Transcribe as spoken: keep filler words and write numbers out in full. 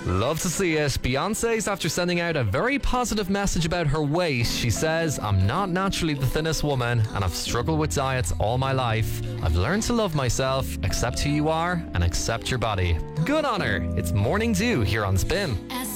Love to see it. Beyonce's after sending out a very positive message about her weight. She says, I'm not naturally the thinnest woman and I've struggled with diets all my life. I've learned to love myself, accept who you are and accept your body. Good on her. It's Morning Dew here on Spin.